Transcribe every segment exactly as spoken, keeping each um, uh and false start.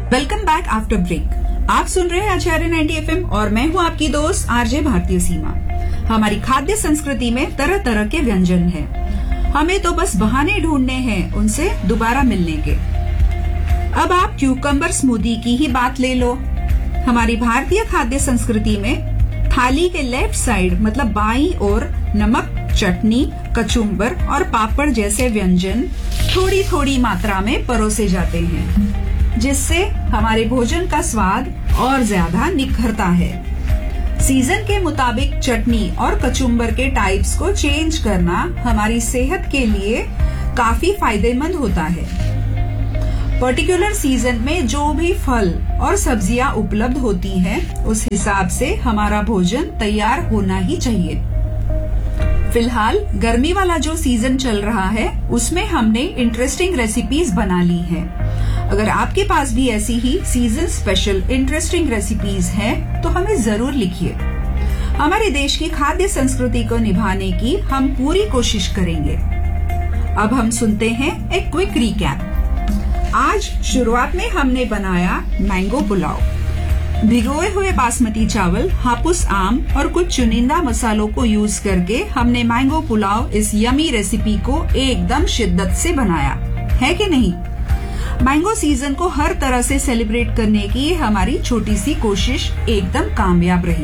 Welcome back after break. आप सुन रहे हैं आचार्य नाइंटी एफ एम और मैं हूं आपकी दोस्त आरजे भारतीय सीमा। हमारी खाद्य संस्कृति में तरह तरह के व्यंजन हैं। हमें तो बस बहाने ढूंढने हैं उनसे दोबारा मिलने के। अब आप क्यूकम्बर स्मूदी की ही बात ले लो। हमारी भारतीय खाद्य संस्कृति में थाली के लेफ्ट साइड मतलब बाईं ओर नमक, चटनी, कचुम्बर और पापड़ जैसे व्यंजन थोड़ी थोड़ी मात्रा में परोसे जाते हैं, जिससे हमारे भोजन का स्वाद और ज्यादा निखरता है। सीजन के मुताबिक चटनी और कचुम्बर के टाइप्स को चेंज करना हमारी सेहत के लिए काफी फायदेमंद होता है। पर्टिकुलर सीजन में जो भी फल और सब्जियां उपलब्ध होती हैं, उस हिसाब से हमारा भोजन तैयार होना ही चाहिए। फिलहाल गर्मी वाला जो सीजन चल रहा है, उसमें हमने इंटरेस्टिंग रेसिपीज बना ली हैं। अगर आपके पास भी ऐसी ही सीजन स्पेशल इंटरेस्टिंग रेसिपीज हैं, तो हमें जरूर लिखिए। हमारे देश की खाद्य संस्कृति को निभाने की हम पूरी कोशिश करेंगे। अब हम सुनते हैं एक क्विक रिकैप। आज शुरुआत में हमने बनाया मैंगो पुलाव। भिगोए हुए बासमती चावल, हापुस आम और कुछ चुनिंदा मसालों को यूज करके हमने मैंगो पुलाव इस यमी रेसिपी को एकदम शिद्दत से बनाया है कि नहीं। मैंगो सीजन को हर तरह से सेलिब्रेट करने की हमारी छोटी सी कोशिश एकदम कामयाब रही।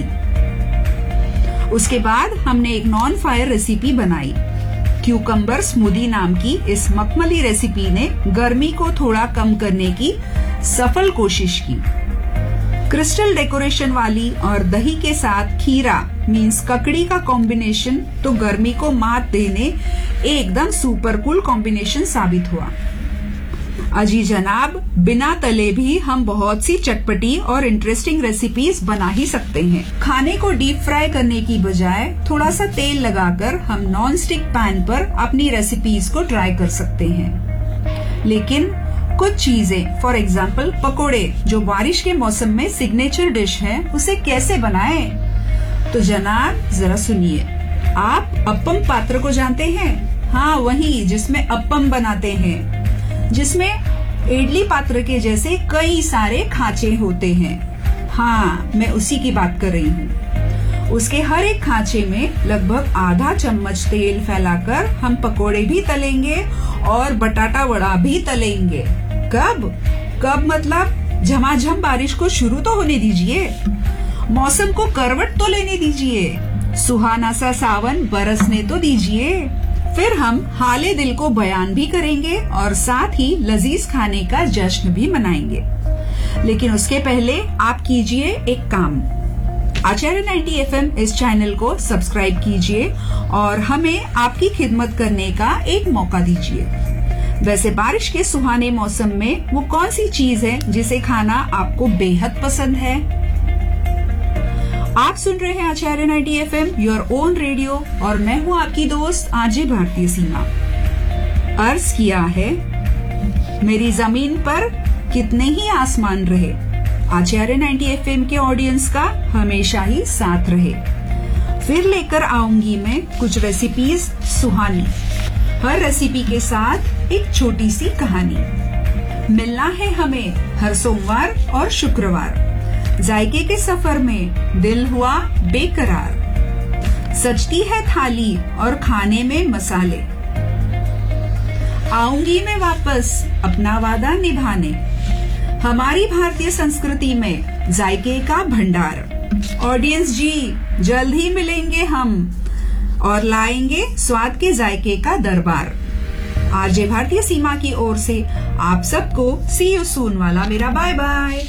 उसके बाद हमने एक नॉन फायर रेसिपी बनाई। क्यूकम्बर स्मूदी नाम की इस मखमली रेसिपी ने गर्मी को थोड़ा कम करने की सफल कोशिश की। क्रिस्टल डेकोरेशन वाली और दही के साथ खीरा मींस ककड़ी का कॉम्बिनेशन तो गर्मी को मात देने एकदम सुपर कूल कॉम्बिनेशन साबित हुआ। अजी जनाब, बिना तले भी हम बहुत सी चटपटी और इंटरेस्टिंग रेसिपीज बना ही सकते हैं। खाने को डीप फ्राई करने की बजाय थोड़ा सा तेल लगाकर हम नॉन स्टिक पैन पर अपनी रेसिपीज को ट्राई कर सकते हैं। लेकिन कुछ चीजें, फॉर एग्जाम्पल पकोड़े, जो बारिश के मौसम में सिग्नेचर डिश है, उसे कैसे बनाएं? तो जनाब जरा सुनिए। आप अप्पम पात्र को जानते हैं? हाँ, वही जिसमें अप्पम बनाते हैं, जिसमें इडली पात्र के जैसे कई सारे खांचे होते हैं। हाँ, मैं उसी की बात कर रही हूँ। उसके हर एक खांचे में लगभग आधा चम्मच तेल फैलाकर हम पकोड़े भी तलेंगे और बटाटा वड़ा भी तलेंगे। कब कब मतलब झमाझम बारिश को शुरू तो होने दीजिए, मौसम को करवट तो लेने दीजिए, सुहाना सा सावन बरसने तो दीजिए। फिर हम हाले दिल को बयान भी करेंगे और साथ ही लजीज खाने का जश्न भी मनाएंगे। लेकिन उसके पहले आप कीजिए एक काम। आचार्य नाइंटी एफ एम इस चैनल को सब्सक्राइब कीजिए और हमें आपकी खिदमत करने का एक मौका दीजिए। वैसे बारिश के सुहाने मौसम में वो कौन सी चीज है जिसे खाना आपको बेहद पसंद है? आप सुन रहे हैं आचार्य ninety F M, your own radio, और मैं हूं आपकी दोस्त आरजे भारतीय सीमा। अर्ज किया है, मेरी जमीन पर कितने ही आसमान रहे, आचार्य नाइंटी एफ एम के ऑडियंस का हमेशा ही साथ रहे। फिर लेकर आऊंगी मैं कुछ रेसिपीज सुहानी, हर रेसिपी के साथ एक छोटी सी कहानी। मिलना है हमें हर सोमवार और शुक्रवार। जायके के सफर में दिल हुआ बेकरार, सजती है थाली और खाने में मसाले। आऊंगी मैं वापस अपना वादा निभाने, हमारी भारतीय संस्कृति में जायके का भंडार। ऑडियंस जी, जल्द ही मिलेंगे हम और लाएंगे स्वाद के जायके का दरबार। आरजे भारतीय सीमा की ओर से आप सबको सी यू सून वाला मेरा बाय बाय।